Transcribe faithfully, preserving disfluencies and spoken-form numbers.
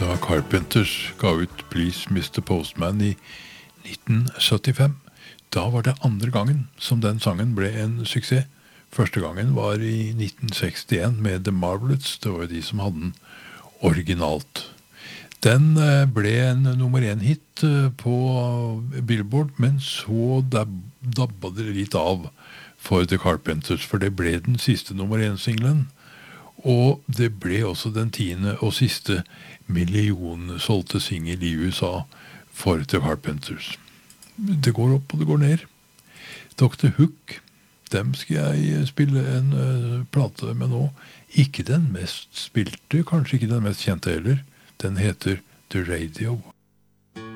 da Carpenters ga ut Please mister Postman i nitten syttifem. Da var det andre gangen som den sangen ble en suksess. Første gangen var i nitten sekstien med The Marvelettes. Det var jo de som hadde den originalt. Den ble en nummer én hit på Billboard, men så dabba det litt av for The Carpenters, for det ble den siste nummer én-singlen. Og det ble også den tiende og siste millionsolgte singel i U S A for The Carpenters. Det går opp og det går ned. doktor Hook, dem skal jeg spille en uh, plate med nå. Ikke den mest spilte, kanskje ikke den mest kjente heller. Den heter The Radio.